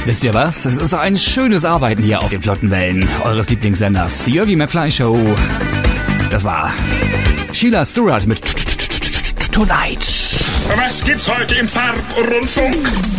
Wisst ihr was? Es ist ein schönes Arbeiten hier auf den flotten Wellen eures Lieblingssenders. Die Jörgi McFly Show. Das war Sheila Stewart mit Tonight. Was gibt's heute im Farbrundfunk?